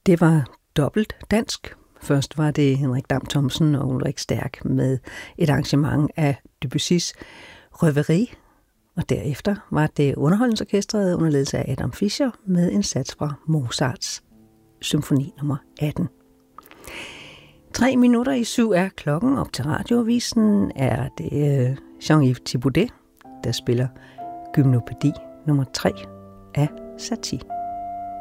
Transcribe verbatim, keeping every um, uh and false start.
Det var dobbelt dansk. Først var det Henrik Dam Thomsen og Ulrik Stærk med et arrangement af Debussys Røveri, og derefter var det Underholdningsorkestret under ledelse af Adam Fischer med en sats fra Mozarts symfoni nummer atten. Tre minutter i syv er klokken. Op til radioavisen er det Jean-Yves Thibaudet, der spiller Gymnopædi nummer tre af Satie.